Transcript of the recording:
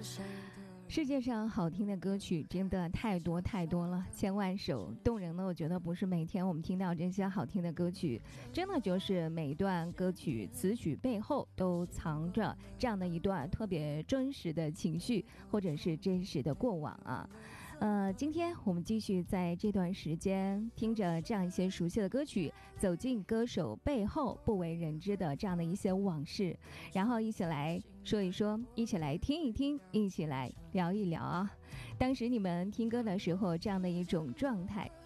世界上好听的歌曲真的太多太多了，千万首。动人的我觉得不是每天我们听到这些好听的歌曲，真的就是每一段歌曲词曲背后都藏着这样的一段特别真实的情绪，或者是真实的过往啊。今天我们继续在这段时间听着这样一些熟悉的歌曲，走进歌手背后不为人知的这样的一些往事，然后一起来说一说，一起来听一听，一起来聊一聊啊。当时你们听歌的时候这样的一种状态，